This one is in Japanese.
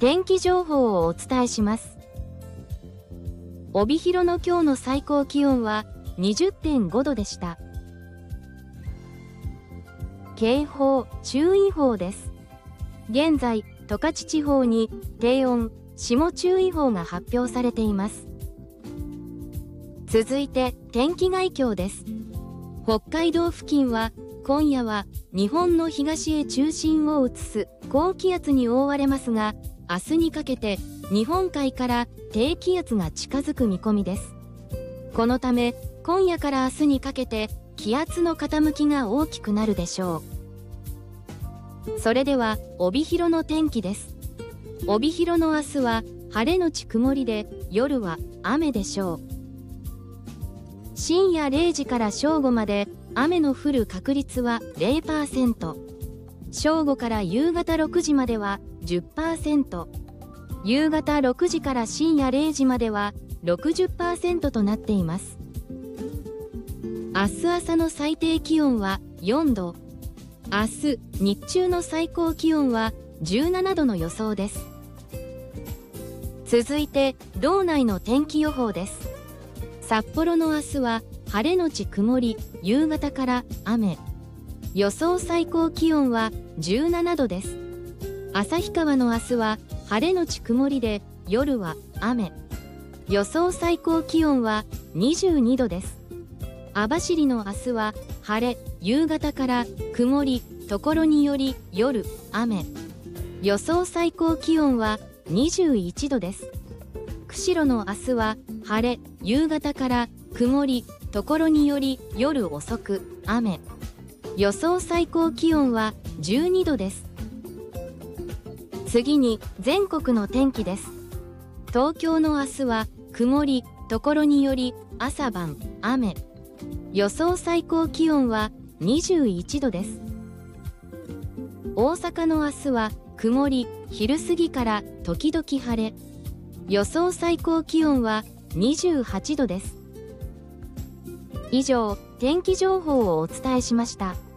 天気情報をお伝えします。帯広の今日の最高気温は 20.5 度でした。警報・注意報です。現在、十勝地方に低温・霜注意報が発表されています。続いて、天気概況です。北海道付近は、今夜は日本の東へ中心を移す高気圧に覆われますが、明日にかけて日本海から低気圧が近づく見込みです。このため、今夜から明日にかけて気圧の傾きが大きくなるでしょう。それでは、帯広の天気です。帯広の明日は晴れのち曇りで、夜は雨でしょう。深夜0時から正午まで雨の降る確率は 0%、正午から夕方6時までは 10%、夕方6時から深夜0時までは 60% となっています。明日朝の最低気温は4度、明日日中の最高気温は17度の予想です。続いて道内の天気予報です。札幌の明日は晴れのち曇り、夕方から雨。予想最高気温は17度です。旭川の明日は晴れのち曇りで、夜は雨。予想最高気温は22度です。網走の明日は晴れ、夕方から曇り、ところにより夜雨。予想最高気温は21度です。釧路の明日は晴れ、夕方から曇り、ところにより夜遅く雨。予想最高気温は12度です。次に全国の天気です。東京の明日は曇り、ところにより朝晩雨。予想最高気温は21度です。大阪の明日は曇り、昼過ぎから時々晴れ。予想最高気温は28度です。以上、天気情報をお伝えしました。